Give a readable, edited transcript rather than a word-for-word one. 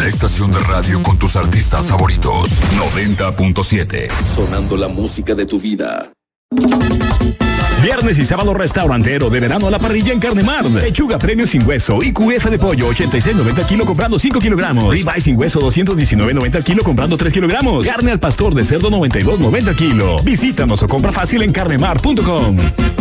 estación de radio con tus artistas favoritos. 90.7. Sonando la música de tu vida. Viernes y sábado restaurantero de verano a la parrilla en Carnemar. Pechuga premio sin hueso y QF de pollo 86.90 kilo comprando 5 kilogramos. Ribeye sin hueso 219.90 kilo comprando 3 kilogramos. Carne al pastor de cerdo 92.90 kilo. Visítanos o compra fácil en carnemar.com.